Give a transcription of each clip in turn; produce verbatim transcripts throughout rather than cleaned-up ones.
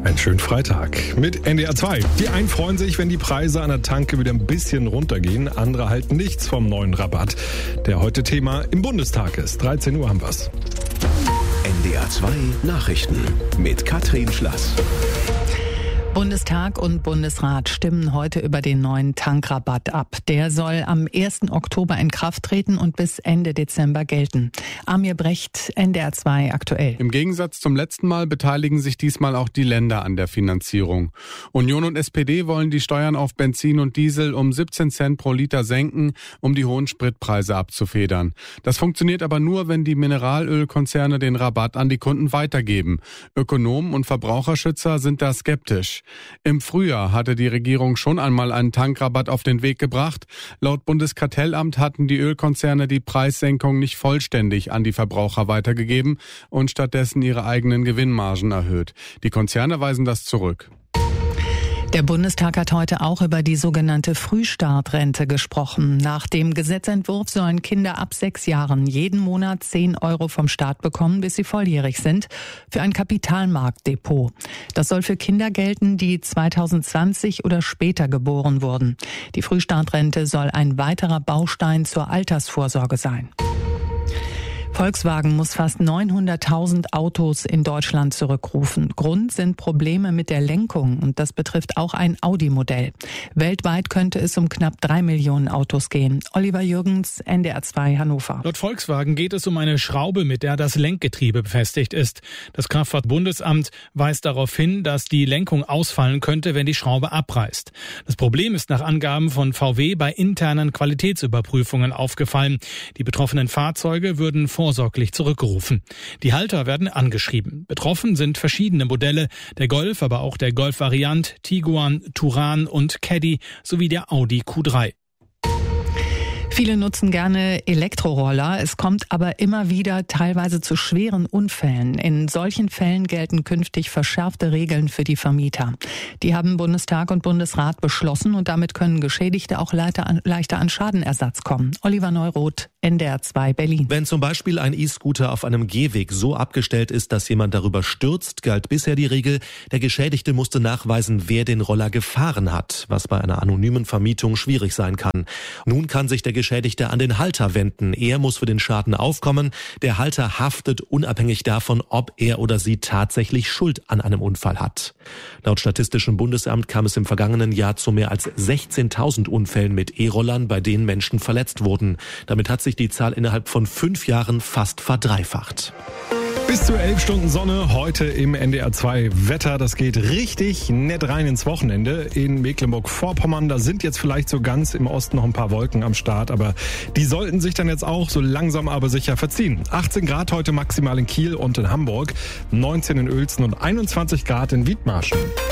Einen schönen Freitag mit N D R zwei. Die einen freuen sich, wenn die Preise an der Tanke wieder ein bisschen runtergehen. Andere halten nichts vom neuen Rabatt, der heute Thema im Bundestag ist. dreizehn Uhr haben wir's. N D R zwei Nachrichten mit Katrin Schlass. Bundestag und Bundesrat stimmen heute über den neuen Tankrabatt ab. Der soll am ersten Oktober in Kraft treten und bis Ende Dezember gelten. Amir Brecht, N D R zwei aktuell. Im Gegensatz zum letzten Mal beteiligen sich diesmal auch die Länder an der Finanzierung. Union und S P D wollen die Steuern auf Benzin und Diesel um siebzehn Cent pro Liter senken, um die hohen Spritpreise abzufedern. Das funktioniert aber nur, wenn die Mineralölkonzerne den Rabatt an die Kunden weitergeben. Ökonomen und Verbraucherschützer sind da skeptisch. Im Frühjahr hatte die Regierung schon einmal einen Tankrabatt auf den Weg gebracht. Laut Bundeskartellamt hatten die Ölkonzerne die Preissenkung nicht vollständig an die Verbraucher weitergegeben und stattdessen ihre eigenen Gewinnmargen erhöht. Die Konzerne weisen das zurück. Der Bundestag hat heute auch über die sogenannte Frühstartrente gesprochen. Nach dem Gesetzentwurf sollen Kinder ab sechs Jahren jeden Monat zehn Euro vom Staat bekommen, bis sie volljährig sind, für ein Kapitalmarktdepot. Das soll für Kinder gelten, die zweitausendzwanzig oder später geboren wurden. Die Frühstartrente soll ein weiterer Baustein zur Altersvorsorge sein. Volkswagen muss fast neunhunderttausend Autos in Deutschland zurückrufen. Grund sind Probleme mit der Lenkung und das betrifft auch ein Audi-Modell. Weltweit könnte es um knapp drei Millionen Autos gehen. Oliver Jürgens, N D R zwei Hannover. Laut Volkswagen geht es um eine Schraube, mit der das Lenkgetriebe befestigt ist. Das Kraftfahrtbundesamt weist darauf hin, dass die Lenkung ausfallen könnte, wenn die Schraube abreißt. Das Problem ist nach Angaben von V W bei internen Qualitätsüberprüfungen aufgefallen. Die betroffenen Fahrzeuge würden vor vorsorglich zurückgerufen. Die Halter werden angeschrieben. Betroffen sind verschiedene Modelle, der Golf, aber auch der Golf Variant, Tiguan, Touran und Caddy sowie der Audi Q drei. Viele nutzen gerne Elektroroller. Es kommt aber immer wieder teilweise zu schweren Unfällen. In solchen Fällen gelten künftig verschärfte Regeln für die Vermieter. Die haben Bundestag und Bundesrat beschlossen und damit können Geschädigte auch leichter an Schadenersatz kommen. Oliver Neuroth, N D R zwei Berlin. Wenn zum Beispiel ein E-Scooter auf einem Gehweg so abgestellt ist, dass jemand darüber stürzt, galt bisher die Regel, der Geschädigte musste nachweisen, wer den Roller gefahren hat, was bei einer anonymen Vermietung schwierig sein kann. Nun kann sich der Geschädigte an den Halter wenden. Er muss für den Schaden aufkommen. Der Halter haftet unabhängig davon, ob er oder sie tatsächlich Schuld an einem Unfall hat. Laut Statistischem Bundesamt kam es im vergangenen Jahr zu mehr als sechzehntausend Unfällen mit E-Rollern, bei denen Menschen verletzt wurden. Damit hat sich die Zahl innerhalb von fünf Jahren fast verdreifacht. Bis zu elf Stunden Sonne heute im N D R zwei Wetter. Das geht richtig nett rein ins Wochenende in Mecklenburg-Vorpommern. Da sind jetzt vielleicht so ganz im Osten noch ein paar Wolken am Start, aber die sollten sich dann jetzt auch so langsam aber sicher verziehen. achtzehn Grad heute maximal in Kiel und in Hamburg, neunzehn in Uelzen und einundzwanzig Grad in Wiedmarschen.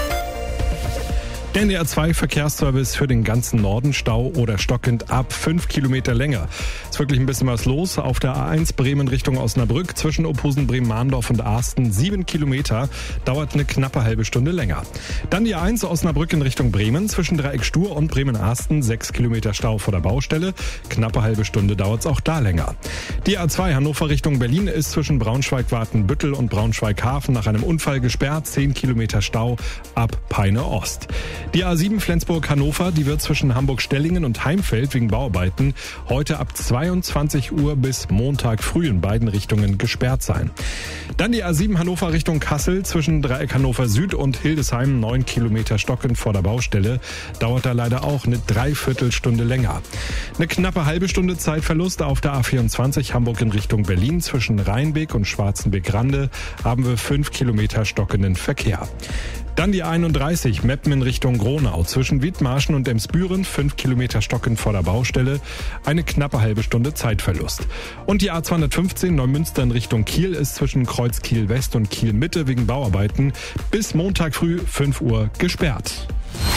N D R zwei Verkehrsservice für den ganzen Norden, Stau oder stockend ab fünf Kilometer länger. Ist wirklich ein bisschen was los. Auf der A eins Bremen Richtung Osnabrück zwischen Ophusen, Bremen-Mahndorf und Asten sieben Kilometer, dauert eine knappe halbe Stunde länger. Dann die A eins Osnabrück in Richtung Bremen zwischen Dreieck Stur und Bremen-Asten sechs Kilometer Stau vor der Baustelle. Knappe halbe Stunde dauert es auch da länger. Die A zwei Hannover Richtung Berlin ist zwischen Braunschweig-Watenbüttel und Braunschweig-Hafen nach einem Unfall gesperrt. zehn Kilometer Stau ab Peine Ost. Die A sieben Flensburg-Hannover, die wird zwischen Hamburg-Stellingen und Heimfeld wegen Bauarbeiten heute ab zweiundzwanzig Uhr bis Montag früh in beiden Richtungen gesperrt sein. Dann die A sieben Hannover Richtung Kassel zwischen Dreieck Hannover Süd und Hildesheim, neun Kilometer stockend vor der Baustelle. Dauert da leider auch eine Dreiviertelstunde länger. Eine knappe halbe Stunde Zeitverlust auf der A vierundzwanzig Hamburg in Richtung Berlin zwischen Rheinbeek und Schwarzenbeek-Rande haben wir fünf Kilometer stockenden Verkehr. Dann die einunddreißig Meppen in Richtung Gronau zwischen Wiedmarschen und Emsbüren, fünf Kilometer stockend vor der Baustelle, eine knappe halbe Stunde Zeitverlust. Und die A zweihundertfünfzehn Neumünster in Richtung Kiel ist zwischen Kreuz Kiel West und Kiel Mitte wegen Bauarbeiten bis Montag früh fünf Uhr gesperrt.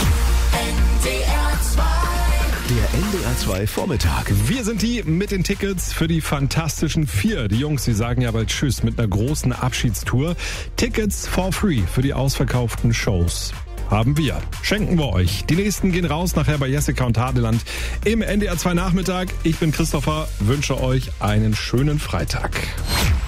Der N D R zwei Vormittag. Wir sind die mit den Tickets für die Fantastischen Vier. Die Jungs, die sagen ja bald Tschüss mit einer großen Abschiedstour. Tickets for free für die ausverkauften Shows haben wir. Schenken wir euch. Die nächsten gehen raus nachher bei Jessica und Hadeland im N D R zwei Nachmittag. Ich bin Christopher, wünsche euch einen schönen Freitag.